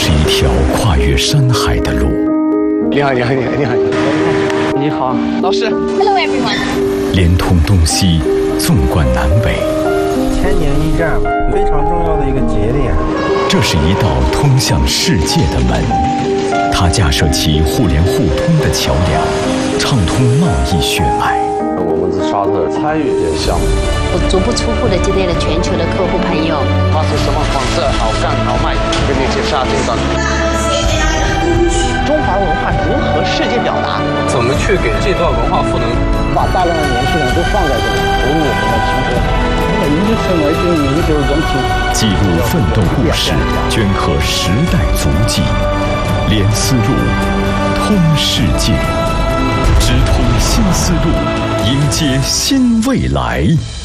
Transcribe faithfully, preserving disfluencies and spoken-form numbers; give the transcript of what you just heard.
是一条跨越山海的路。 你好，你好，你好，你好， 你好，老师。 Hello everyone。 连通东西，纵贯南北。 千年驿站，非常重要的一个节点。 这是一道通向世界的门，它架设起互联互通的桥梁，畅通贸易血脉。 我们在沙特参与这项目， 我足不出户的接待了全球的客户朋友。 它是什么方式好干好卖，跟那些沙特的。 中华文化如何世界表达？ 怎么去给这段文化赋能？ 把大量的年轻人都放在这里，投入我们的青春。以此为定名就是人品。 记录奋斗故事，镌刻时代足迹，连丝路，通世界，直通新丝路，迎接新未来。